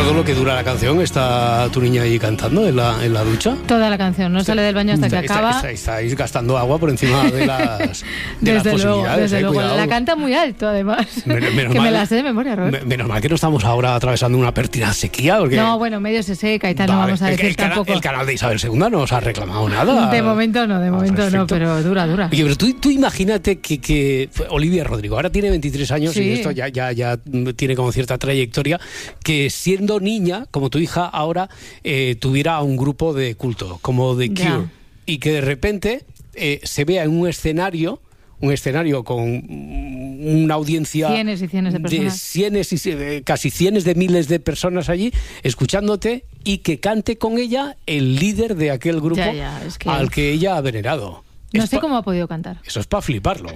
todo lo que dura la canción está tu niña ahí cantando en la ducha. Toda la canción, no sale del baño hasta que acaba. Estáis gastando agua por encima de las posibilidades. Desde luego. Cuidado. La canta muy alto, además. Menos me la sé de memoria, Robert. Menos mal que no estamos ahora atravesando una pértida sequía. Porque... No, bueno, medio se seca y tal, no vamos a decir tampoco. El canal de Isabel II no os ha reclamado nada. De momento no, pero dura. Oye, pero tú imagínate que Olivia Rodrigo ahora tiene 23 años, sí. Y esto ya tiene como cierta trayectoria, que siendo niña, como tu hija ahora, tuviera un grupo de culto, como The Cure, y que de repente se vea en un escenario con una audiencia cienes y cienes de personas, casi cientos de miles de personas allí escuchándote, y que cante con ella el líder de aquel grupo al que ella ha venerado. No sé cómo ha podido cantar. Eso es para fliparlo.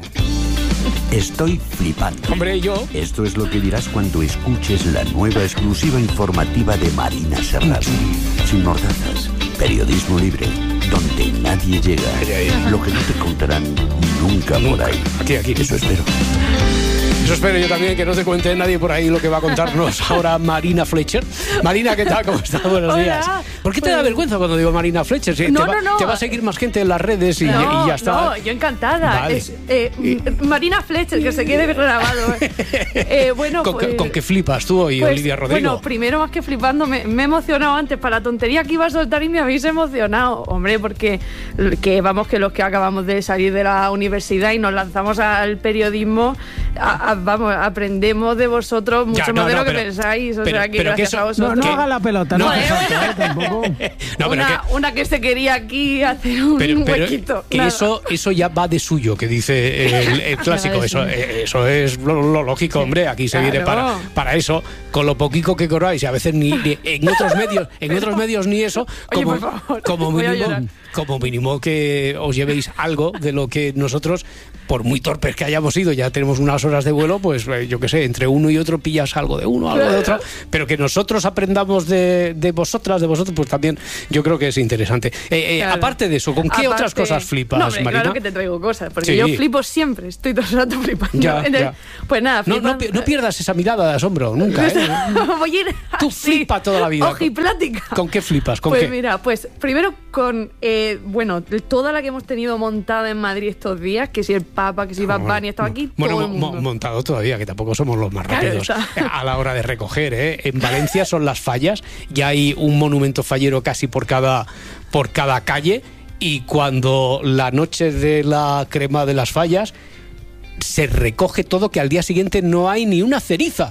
Estoy flipando. Hombre, yo. Esto es lo que dirás cuando escuches la nueva exclusiva informativa de Marina Serrano. Sin mordazas, periodismo libre, donde nadie llega. Lo que no te contarán nunca por ahí. Aquí. Eso espero. Eso espero yo también, que no te cuente nadie por ahí lo que va a contarnos ahora Marina Fletcher. Marina, ¿qué tal? ¿Cómo estás? Buenos días. ¿Por qué te da vergüenza cuando digo Marina Fletcher? No. Te va a seguir más gente en las redes y ya está. No, yo encantada. Vale. Marina Fletcher, que se quede grabado. Bueno, ¿Con qué flipas tú y Olivia Rodrigo? Bueno, primero, más que flipando, me he emocionado antes para la tontería que iba a soltar y me habéis emocionado. Hombre, porque que los que acabamos de salir de la universidad y nos lanzamos al periodismo, aprendemos de vosotros mucho más de lo que pensáis. O sea, que gracias a vosotros. No haga la pelota, no tampoco. Una que se quería aquí hacer un huequito. Que eso ya va de suyo, que dice el clásico. Eso es lo lógico, hombre. Aquí se viene para eso, con lo poquito que cobráis, y a veces ni en otros medios ni eso. Oye, por favor, como mínimo que os llevéis algo de lo que nosotros, por muy torpes que hayamos ido, ya tenemos unas horas de vuelo, pues yo qué sé, entre uno y otro pillas algo de uno, algo de otro, pero que nosotros aprendamos de vosotros, pues también yo creo que es interesante. Aparte de eso, ¿con qué otras cosas flipas, Marina? Claro que te traigo cosas, porque yo flipo siempre, estoy todo el rato flipando. Ya. Pues nada, no pierdas esa mirada de asombro, nunca, ¿eh? Voy a ir Tú flipas toda la vida. Ojiplática. ¿Con qué flipas? ¿Con qué? Pues mira, primero con, toda la que hemos tenido montada en Madrid estos días, que si el Papa, que si Bad Bunny, estaba aquí todo el mundo. Montado todavía, que tampoco somos los más rápidos a la hora de recoger, ¿eh? En Valencia son las fallas, ya hay un monumento fallero casi por cada calle, y cuando la noche de la crema de las fallas se recoge todo, que al día siguiente no hay ni una ceriza.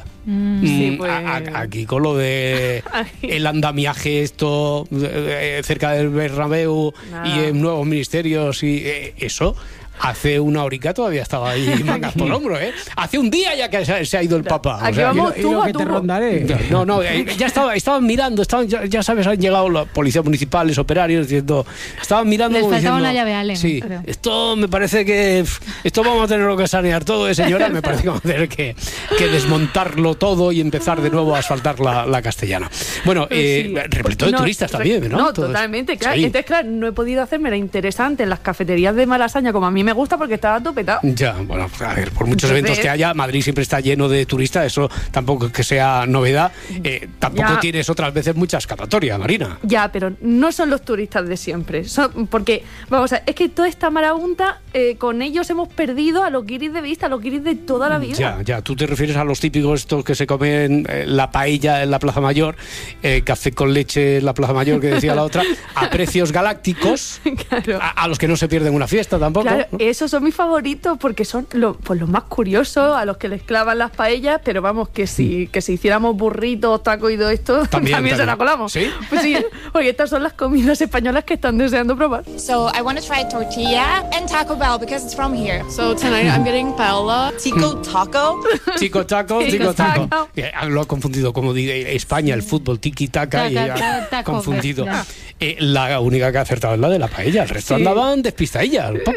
Aquí con lo de el andamiaje esto cerca del Bernabéu y en nuevos ministerios y eso. Hace una horica todavía estaba ahí mangas por hombro, ¿eh? Hace un día ya que se ha ido el Papa. Aquí vamos tú a te rondaré. No, ya estaban mirando, ya sabes, han llegado los policías municipales, operarios, diciendo, estaban mirando. Les faltaba una llave Allen. Sí, esto me parece que esto vamos a tener que sanear todo, señora. Me parece que vamos a tener que desmontarlo todo y empezar de nuevo a asfaltar la castellana. Bueno, repleto de turistas también, ¿no? No, totalmente, claro. Sí. Entonces, claro, no he podido hacerme la interesante en las cafeterías de Malasaña, como a mí me gusta, porque estaba todo petado. Ya, bueno, a ver, por muchos eventos que haya, Madrid siempre está lleno de turistas, eso tampoco es que sea novedad. Tampoco tienes otras veces mucha escapatoria, Marina. Ya, pero no son los turistas de siempre. Porque, vamos a ver, es que toda esta marabunta, con ellos hemos perdido a los guiris de vista, a los guiris de toda la vida. Ya, tú te refieres a los típicos estos que se comen la paella en la Plaza Mayor, café con leche en la Plaza Mayor, que decía la otra, a precios galácticos, claro. a los que no se pierden una fiesta tampoco. Claro, esos son mis favoritos porque son los más curiosos, a los que les clavan las paellas, pero vamos, que si hiciéramos burritos, tacos y todo esto, también se la colamos. ¿Sí? Pues sí, porque estas son las comidas españolas que están deseando probar. So I want to try tortilla and Taco Bell because it's from here. So tonight I'm getting paella. Tico Taco. Tico Taco. Lo ha confundido, como digo, España, el fútbol, tiki-taka, y ha confundido. La única que ha acertado es la de la paella, el resto andaban despistadillas un poco, ¿no?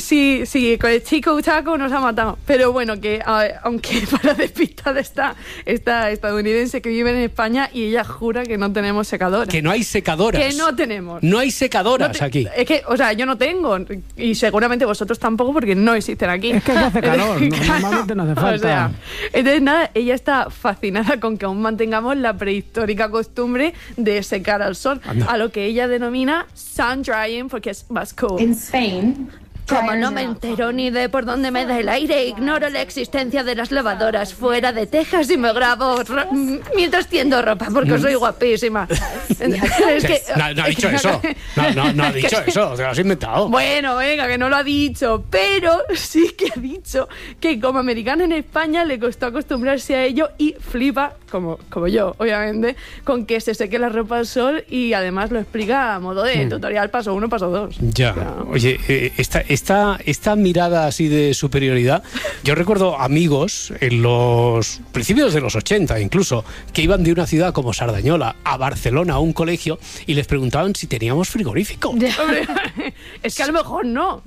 Sí, con el Chico Taco nos ha matado. Pero bueno, que aunque para despistar está esta estadounidense que vive en España y ella jura que no tenemos secadoras. Que no hay secadoras. Que no tenemos. No hay secadoras aquí. Es que, o sea, yo no tengo y seguramente vosotros tampoco porque no existen aquí. Es que hace calor, normalmente no hace falta. O sea, entonces nada, ella está fascinada con que aún mantengamos la prehistórica costumbre de secar al sol, a lo que ella denomina sun drying porque es más cool. In Spain, Como no me entero ni de por dónde me da el aire, ignoro la existencia de las lavadoras fuera de Texas y me grabo mientras tiendo ropa porque soy guapísima. Es que, no ha dicho eso. No ha dicho eso, te lo has inventado. Bueno, venga, que no lo ha dicho, pero sí que ha dicho que como americana en España le costó acostumbrarse a ello y flipa, como yo, obviamente, con que se seque la ropa al sol y además lo explica a modo de tutorial paso 1, paso 2. Ya, oye, esta mirada así de superioridad, yo recuerdo amigos en los principios de los 80 incluso, que iban de una ciudad como Sardañola a Barcelona a un colegio y les preguntaban si teníamos frigorífico. Es que a lo mejor no.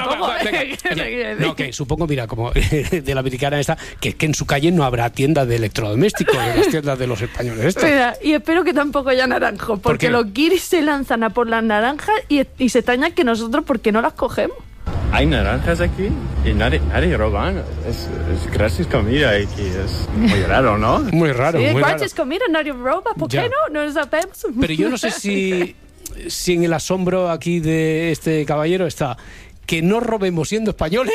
No, que supongo, mira, como de la americana esta, que en su calle no habrá tienda de electrodomésticos, de las tiendas de los españoles estos. Mira, y espero que tampoco haya naranjo, porque los guiris se lanzan a por las naranjas y se extrañan que nosotros, ¿por qué no las cogemos? Hay naranjas aquí y nadie roba. Es gratis comida aquí. Es muy raro, ¿no? Muy raro, sí, muy raro. Gratis comida, nadie roba. ¿Por qué no? No lo sabemos. Pero yo no sé si en el asombro aquí de este caballero está que no robemos siendo españoles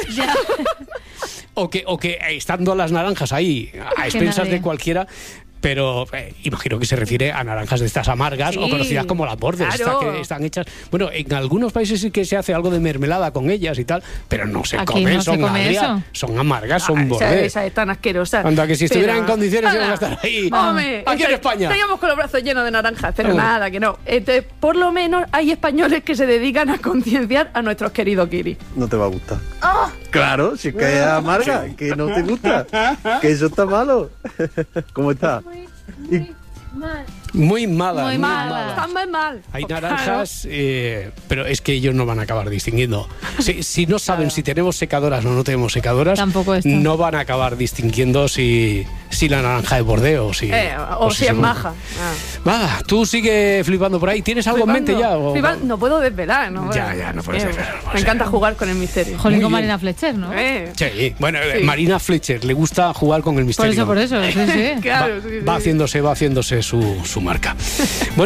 o que estando las naranjas ahí a expensas de cualquiera. Pero imagino que se refiere a naranjas de estas amargas, o conocidas como las bordes, claro. Estas que están hechas. Bueno, en algunos países sí que se hace algo de mermelada con ellas y tal, pero no se comen, son agrias, son amargas, son bordes. Esas están asquerosas. Anda, que si estuvieran en condiciones iban a estar ahí. Hombre, aquí en España. Estaríamos con los brazos llenos de naranjas, pero nada, que no. Entonces, por lo menos hay españoles que se dedican a concienciar a nuestros queridos kiris. No te va a gustar. Claro, si es que es amarga, que no te gusta, que eso está malo. ¿Cómo está? Muy mala. Están muy mal. Hay naranjas, pero es que ellos no van a acabar distinguiendo. Si no saben si tenemos secadoras o no tenemos secadoras, no van a acabar distinguiendo si la naranja es bordeo o si es maja. Va, tú sigue flipando por ahí. ¿Tienes algo en mente ya? No puedo desvelar, ¿no? Ya, no puedes desvelar. Me encanta jugar con el misterio. Jolín, con Marina Fletcher, ¿no? Sí, bueno, Marina Fletcher le gusta jugar con el misterio. Por eso, sí. Claro, va haciéndose su marca. Bueno,